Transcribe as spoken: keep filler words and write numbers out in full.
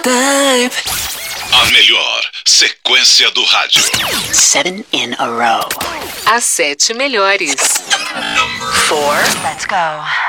type. A melhor sequência do rádio. Seven in a row. As sete melhores. Four. Let's go.